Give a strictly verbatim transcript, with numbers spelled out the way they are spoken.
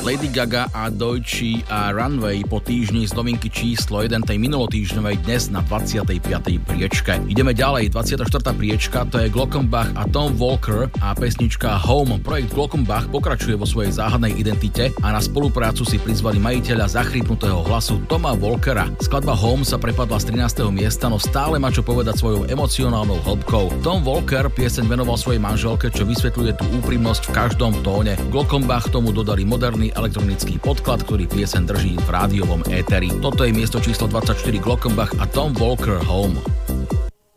Lady Gaga a Deutsche a Runway po týždni z novinky číslo jeden tej minulotýždňovej dnes na dvadsiatej piatej priečke. Ideme ďalej, dvadsiata štvrtá priečka, to je Glockenbach a Tom Walker a pesnička Home. Projekt Glockenbach pokračuje vo svojej záhadnej identite a na spoluprácu si prizvali majiteľa zachrypnutého hlasu Toma Walkera. Skladba Home sa prepadla z trinásteho miesta, no stále má čo povedať svojou emocionálnou hĺbkou. Tom Walker pieseň venoval svojej manželke, čo vysvetľuje tú úprimnosť v každom tóne. Glockenbach tomu dodali moderný elektronický podklad, ktorý pieseň drží v rádiovom éteri. Toto je miesto číslo dvadsaťštyri Glockenbach a Tom Walker Home.